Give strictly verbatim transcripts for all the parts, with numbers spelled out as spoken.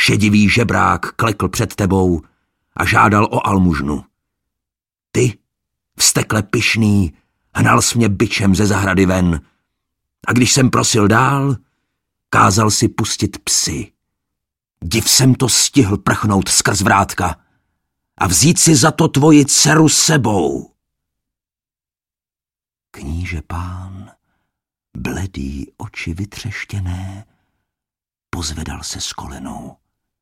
Šedivý žebrák klekl před tebou a žádal o almužnu. Ty, vztekle pyšný, hnal jsi mě bičem ze zahrady ven a když jsem prosil dál, kázal si pustit psy. Div jsem to stihl prchnout skrz vrátka a vzít si za to tvoji dceru sebou. Kníže pán, bledý, oči vytřeštěné, pozvedal se z kolenou.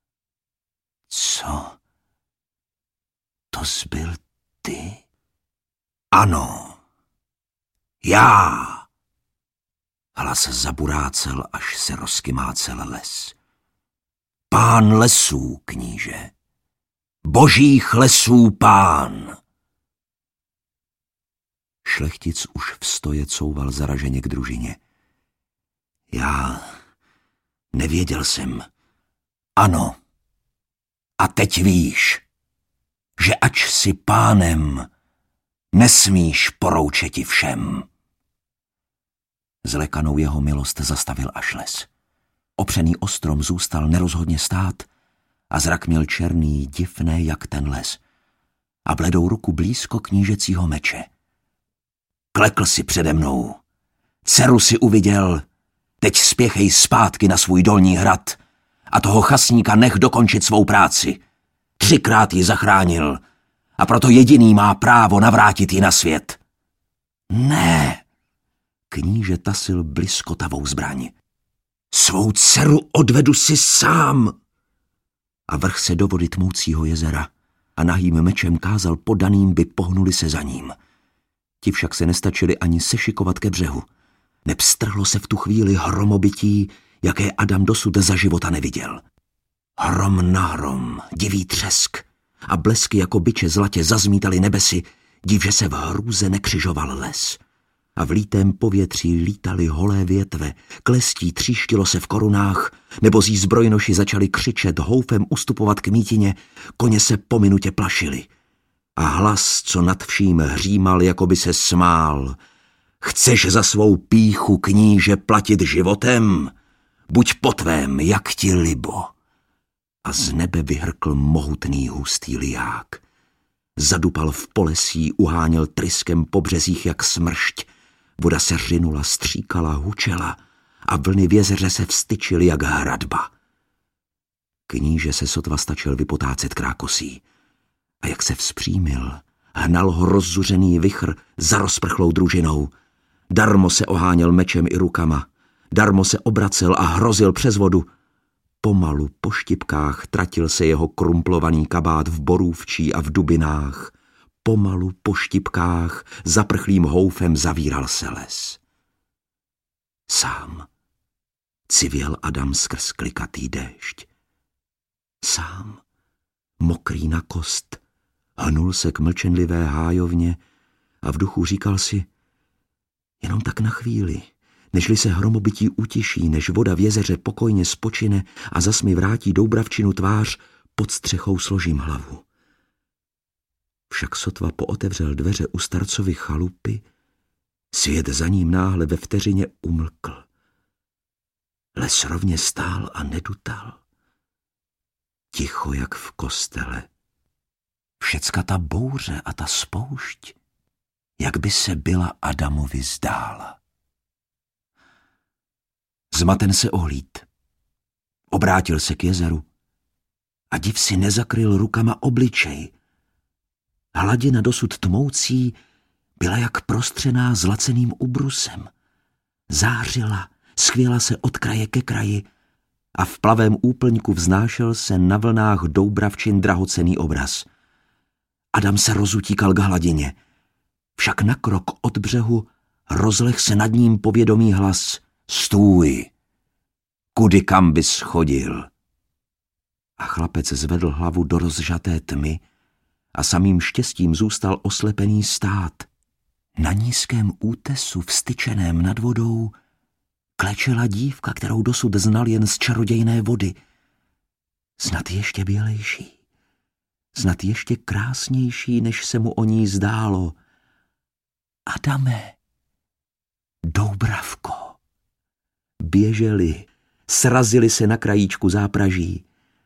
Co? To zbyl ty? Ano, já. Hlas zaburácel, až se rozkymácel les. Pán lesů, kníže. Božích lesů pán. Šlechtic už v stoje couval zaraženě k družině. Já nevěděl jsem. Ano. A teď víš, že ač si pánem, nesmíš poroučeti všem. Zlekanou jeho milost zastavil až les. Opřený o strom zůstal nerozhodně stát a zrak měl černý, divné jak ten les a bledou ruku blízko knížecího meče. Klekl si přede mnou, dceru si uviděl, teď spěchej zpátky na svůj dolní hrad a toho chasníka nech dokončit svou práci. Třikrát ji zachránil a proto jediný má právo navrátit ji na svět. Ne, kníže tasil bliskotavou zbraň. Svou dceru odvedu si sám. A vrch se do vody tmoucího jezera a nahým mečem kázal podaným, by pohnuli se za ním. Ti však se nestačili ani sešikovat ke břehu. Neb strhlo se v tu chvíli hromobytí, jaké Adam dosud za života neviděl. Hrom na hrom, divý třesk a blesky jako biče zlatě zazmítali nebesy, div, že se v hrůze nekřižoval les. A v lítém povětří lítaly holé větve, klestí tříštilo se v korunách, nebo zí zbrojnoši začali křičet, houfem ustupovat k mítině, koně se po minutě plašili. A hlas, co nad vším hřímal, jako by se smál. Chceš za svou pýchu, kníže, platit životem? Buď po tvém, jak ti libo. A z nebe vyhrkl mohutný hustý liják. Zadupal v polesí, uháněl tryskem po březích jak smršť. Voda se řinula, stříkala, hučela a vlny v jezeře se vstyčily jak hradba. Kníže se sotva stačil vypotácet krákosí. A jak se vzpřímil, hnal ho rozzuřený vichr za rozprchlou družinou. Darmo se oháněl mečem i rukama, darmo se obracel a hrozil přes vodu. Pomalu po štipkách tratil se jeho krumplovaný kabát v borůvčí a v dubinách. Pomalu po štipkách zaprchlým houfem zavíral se les. Sám civěl Adam skrz klikatý déšť. Sám, mokrý na kost, hnul se k mlčenlivé hájovně a v duchu říkal si, jenom tak na chvíli, nežli se hromobytí utiší, než voda v jezeře pokojně spočine a zas mi vrátí Doubravčinu tvář, pod střechou složím hlavu. Však sotva pootevřel dveře u starcovy chalupy, svět za ním náhle ve vteřině umlkl. Les rovně stál a nedutal. Ticho jak v kostele. Všecka ta bouře a ta spoušť, jak by se byla Adamovi zdála. Zmaten se ohlíd. Obrátil se k jezeru a div si nezakryl rukama obličej. Hladina dosud tmoucí byla jak prostřená zlaceným ubrusem. Zářila, skvěla se od kraje ke kraji a v plavém úplňku vznášel se na vlnách Doubravčin drahocenný obraz. Adam se rozutíkal k hladině, však na krok od břehu rozleh se nad ním povědomý hlas. Stůj, kudy kam bys chodil? A chlapec zvedl hlavu do rozžaté tmy a samým štěstím zůstal oslepený stát. Na nízkém útesu vstyčeném nad vodou klečela dívka, kterou dosud znal jen z čarodějné vody. Snad ještě bělejší, snad ještě krásnější, než se mu o ní zdálo. Adame, Doubravko. Běželi, srazili se na krajíčku zápraží